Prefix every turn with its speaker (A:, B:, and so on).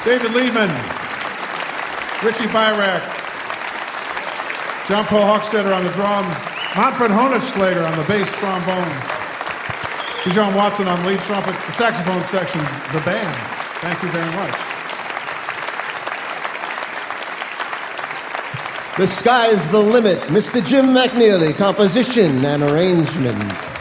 A: David Liedman, Richie Byrack, John Paul Hochstetter on the drums, Manfred Honigschlager on the bass trombone, Bijan Watson on lead trumpet, the saxophone section, the band. Thank you very much.
B: The Sky's the Limit, Mr. Jim McNeely, composition and arrangement.